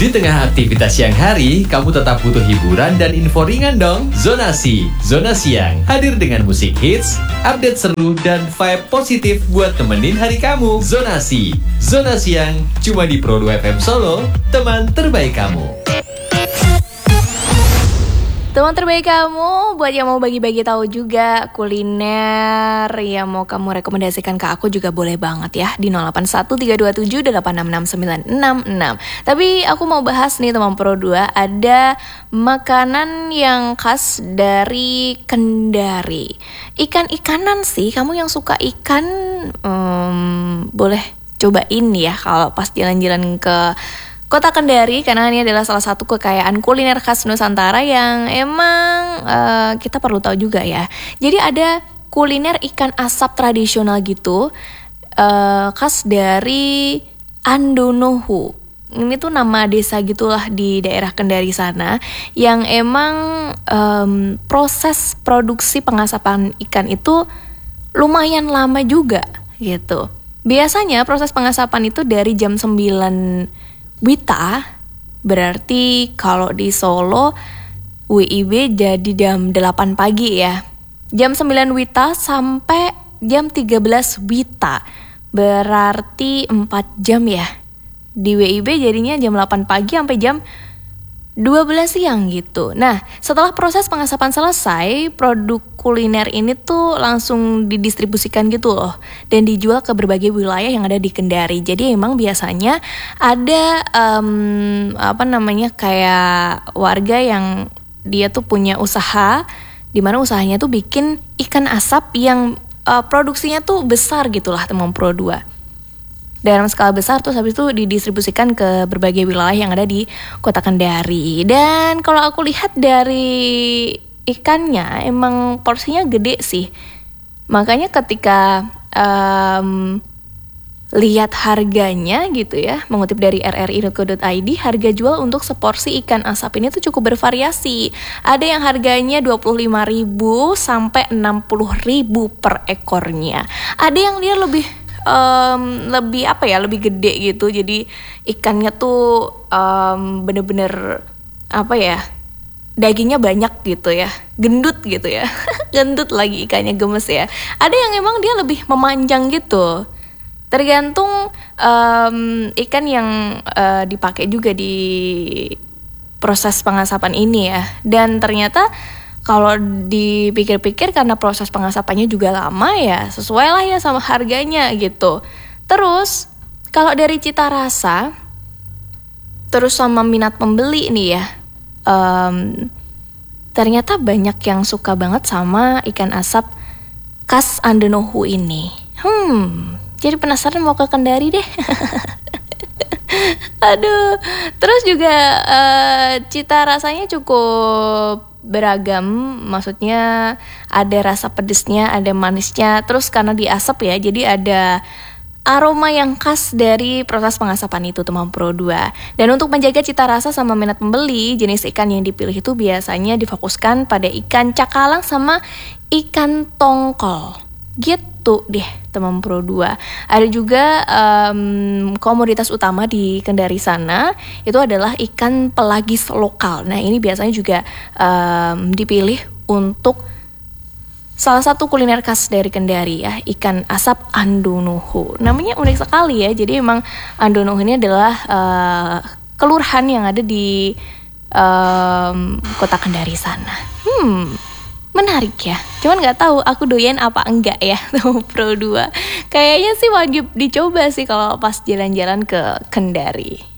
Di tengah aktivitas siang hari, kamu tetap butuh hiburan dan info ringan dong. Zonasi, Zona Siang, hadir dengan musik hits, update seru, dan vibe positif buat temenin hari kamu. Zonasi, Zona Siang, cuma di Pro 2 FM Solo, teman terbaik kamu. Teman terbaik kamu, buat yang mau bagi-bagi tahu juga kuliner yang mau kamu rekomendasikan ke aku juga boleh banget ya di 081327866966. Tapi aku mau bahas nih teman Pro 2, ada makanan yang khas dari Kendari. Ikan-ikanan sih, kamu yang suka ikan boleh cobain ya kalau pas jalan-jalan ke Kota Kendari, karena ini adalah salah satu kekayaan kuliner khas Nusantara yang emang kita perlu tahu juga ya. Jadi ada kuliner ikan asap tradisional gitu, khas dari Andonohu. Ini tuh nama desa gitulah di daerah Kendari sana, yang emang proses produksi pengasapan ikan itu lumayan lama juga gitu. Biasanya proses pengasapan itu dari jam 9 Wita, berarti kalau di Solo WIB jadi jam 8 pagi ya. Jam 9 Wita sampai jam 13 Wita, berarti 4 jam ya. Di WIB jadinya jam 8 pagi sampai jam 12 siang gitu. Nah, setelah proses pengasapan selesai, produk kuliner ini tuh langsung didistribusikan gitu loh, dan dijual ke berbagai wilayah yang ada di Kendari. Jadi emang biasanya ada kayak warga yang dia tuh punya usaha, di mana usahanya tuh bikin ikan asap yang produksinya tuh besar gitulah teman Pro 2. Dalam skala besar, terus habis itu didistribusikan ke berbagai wilayah yang ada di Kota Kendari. Dan kalau aku lihat dari ikannya emang porsinya gede sih. Makanya ketika lihat harganya gitu ya, mengutip dari rri.co.id, harga jual untuk seporsi ikan asap ini tuh cukup bervariasi. Ada yang harganya 25.000 sampai 60.000 per ekornya. Ada yang dia lebih gede gitu. Jadi ikannya tuh bener-bener dagingnya banyak gitu ya, gendut gitu ya. Gendut lagi ikannya, gemes ya. Ada yang emang dia lebih memanjang gitu. Tergantung ikan yang dipakai juga di proses pengasapan ini ya. Dan ternyata kalau dipikir-pikir karena proses pengasapannya juga lama ya, sesuai lah ya sama harganya gitu. Terus kalau dari cita rasa, terus sama minat pembeli nih ya, ternyata banyak yang suka banget sama ikan asap khas Andonohu ini. Jadi penasaran mau ke Kendari deh. Aduh, terus juga cita rasanya cukup beragam, maksudnya ada rasa pedesnya, ada manisnya, terus karena diasap ya, jadi ada aroma yang khas dari proses pengasapan itu teman Pro 2. Dan untuk menjaga cita rasa sama minat pembeli, jenis ikan yang dipilih itu biasanya difokuskan pada ikan cakalang sama ikan tongkol. Gitu deh teman Pro 2. Ada juga komoditas utama di Kendari sana itu adalah ikan pelagis lokal. Nah ini biasanya juga dipilih untuk salah satu kuliner khas dari Kendari ya, ikan asap Andonohu. Namanya unik sekali ya. Jadi emang Andonohu ini adalah kelurahan yang ada di Kota Kendari sana. Menarik ya. Cuman nggak tahu aku doyan apa enggak ya sama Pro 2. Kayaknya sih wajib dicoba sih kalau pas jalan-jalan ke Kendari.